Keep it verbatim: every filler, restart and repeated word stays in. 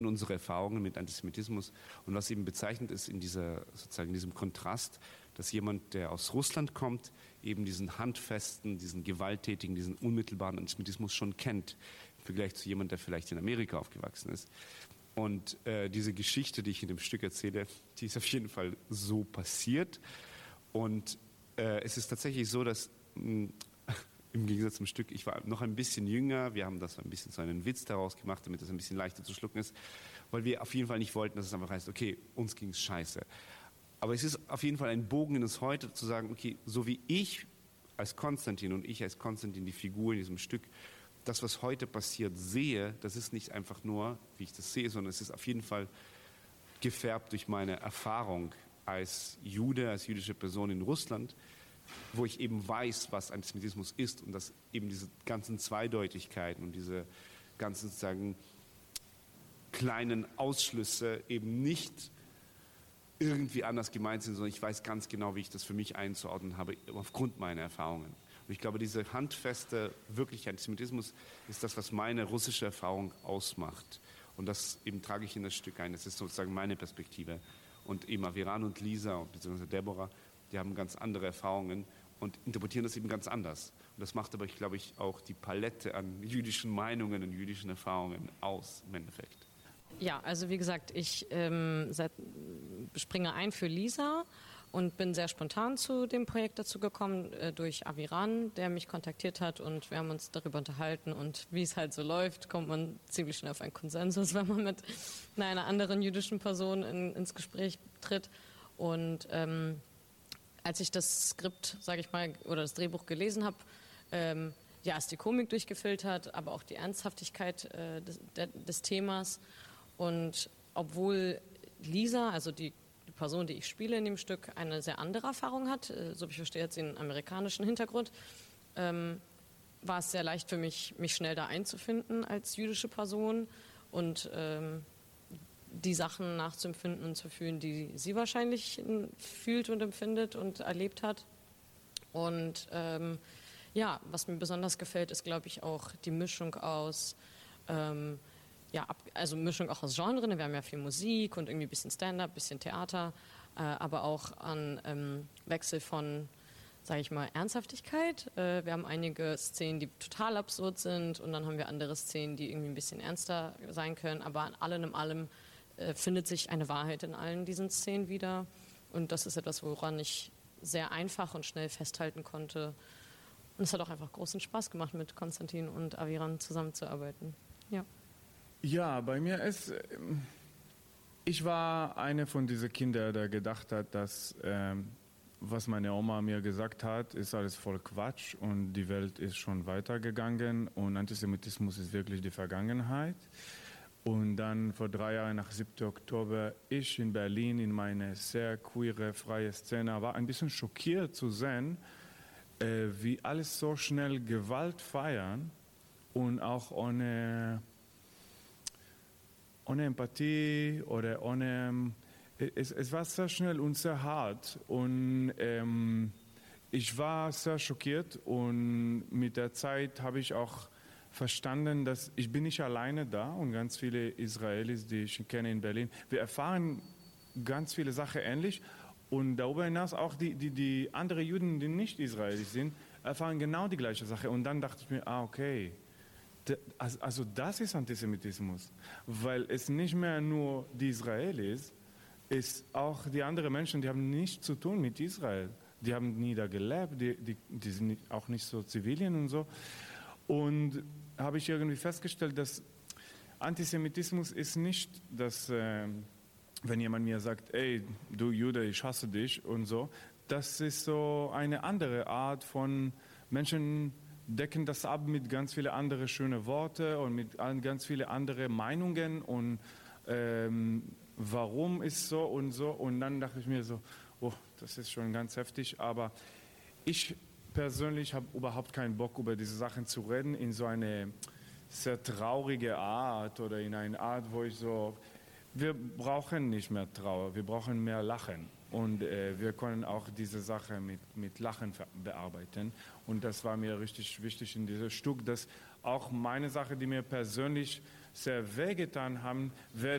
unsere Erfahrungen mit Antisemitismus. Und was eben bezeichnend ist in dieser, sozusagen in diesem Kontrast, dass jemand, der aus Russland kommt, eben diesen handfesten, diesen gewalttätigen, diesen unmittelbaren Antisemitismus schon kennt, im Vergleich zu jemandem, der vielleicht in Amerika aufgewachsen ist. Und äh, diese Geschichte, die ich in dem Stück erzähle, die ist auf jeden Fall so passiert. Und äh, es ist tatsächlich so, dass mh, im Gegensatz zum Stück, ich war noch ein bisschen jünger, wir haben das ein bisschen so einen Witz daraus gemacht, damit es ein bisschen leichter zu schlucken ist, weil wir auf jeden Fall nicht wollten, dass es einfach heißt, okay, uns ging es scheiße. Aber es ist auf jeden Fall ein Bogen in das Heute, zu sagen, okay, so wie ich als Konstantin und ich als Konstantin, die Figur in diesem Stück, das, was heute passiert, sehe, das ist nicht einfach nur, wie ich das sehe, sondern es ist auf jeden Fall gefärbt durch meine Erfahrung als Jude, als jüdische Person in Russland, wo ich eben weiß, was Antisemitismus ist und dass eben diese ganzen Zweideutigkeiten und diese ganzen sozusagen kleinen Ausschlüsse eben nicht irgendwie anders gemeint sind, sondern ich weiß ganz genau, wie ich das für mich einzuordnen habe, aufgrund meiner Erfahrungen. Und ich glaube, dieser handfeste, wirkliche Antisemitismus ist das, was meine russische Erfahrung ausmacht. Und das eben trage ich in das Stück ein. Das ist sozusagen meine Perspektive. Und eben Aviran und Lisa, beziehungsweise Deborah, die haben ganz andere Erfahrungen und interpretieren das eben ganz anders. Und das macht aber, ich glaube ich, auch die Palette an jüdischen Meinungen und jüdischen Erfahrungen aus, im Endeffekt. Ja, also wie gesagt, ich ähm, seit, springe ein für Lisa und bin sehr spontan zu dem Projekt dazu gekommen, äh, durch Aviran, der mich kontaktiert hat, und wir haben uns darüber unterhalten, und wie es halt so läuft, kommt man ziemlich schnell auf einen Konsensus, wenn man mit einer anderen jüdischen Person in, ins Gespräch tritt. Und ähm, als ich das Skript, sage ich mal, oder das Drehbuch gelesen habe, ähm, ja, ist die Komik durchgefiltert, aber auch die Ernsthaftigkeit äh, des, der, des Themas. Und obwohl Lisa, also die, die Person, die ich spiele in dem Stück, eine sehr andere Erfahrung hat, äh, so wie ich verstehe, hat sie einen amerikanischen Hintergrund, ähm, war es sehr leicht für mich, mich schnell da einzufinden als jüdische Person und ähm, die Sachen nachzuempfinden und zu fühlen, die sie wahrscheinlich fühlt und empfindet und erlebt hat. Und ähm, ja, was mir besonders gefällt, ist, glaube ich, auch die Mischung aus, ähm, ja, ab, also Mischung auch aus Genren. Wir haben ja viel Musik und irgendwie ein bisschen Stand-up, ein bisschen Theater, äh, aber auch an ähm, Wechsel von, sage ich mal, Ernsthaftigkeit. Äh, wir haben einige Szenen, die total absurd sind, und dann haben wir andere Szenen, die irgendwie ein bisschen ernster sein können, aber an allem in allem findet sich eine Wahrheit in allen diesen Szenen wieder. Und das ist etwas, woran ich sehr einfach und schnell festhalten konnte. Und es hat auch einfach großen Spaß gemacht, mit Konstantin und Aviran zusammenzuarbeiten. Ja, ja, bei mir ist, ich war eine von diesen Kindern, der gedacht hat, dass ähm, was meine Oma mir gesagt hat, ist alles voll Quatsch und die Welt ist schon weitergegangen und Antisemitismus ist wirklich die Vergangenheit. Und dann vor drei Jahren, nach siebten Oktober, ich in Berlin in meine sehr queere, freie Szene, war ein bisschen schockiert zu sehen, äh, wie alles so schnell Gewalt feiern und auch ohne, ohne Empathie oder ohne... Es, es war sehr schnell und sehr hart und ähm, ich war sehr schockiert, und mit der Zeit habe ich auch verstanden, dass ich bin nicht alleine da, und ganz viele Israelis, die ich kenne in Berlin, wir erfahren ganz viele Sachen ähnlich, und darüber hinaus auch die, die, die anderen Juden, die nicht Israelis sind, erfahren genau die gleiche Sache. Und dann dachte ich mir, ah, okay, also das ist Antisemitismus, weil es nicht mehr nur die Israelis, es auch die anderen Menschen, die haben nichts zu tun mit Israel, die haben nie da gelebt, die, die, die sind auch nicht so Zivilien und so. Und habe ich irgendwie festgestellt, dass Antisemitismus ist nicht, dass, äh, wenn jemand mir sagt, ey, du Jude, ich hasse dich und so, das ist so eine andere Art von Menschen decken das ab mit ganz vielen anderen schönen Worten und mit ganz vielen anderen Meinungen und ähm, warum ist so und so, und dann dachte ich mir so, oh, das ist schon ganz heftig, aber ich persönlich habe überhaupt keinen Bock, über diese Sachen zu reden, in so eine sehr traurige Art oder in eine Art, wo ich so, wir brauchen nicht mehr Trauer, wir brauchen mehr Lachen, und äh, wir können auch diese Sache mit, mit Lachen bearbeiten, und das war mir richtig wichtig in diesem Stück, dass auch meine Sache, die mir persönlich sehr wehgetan haben,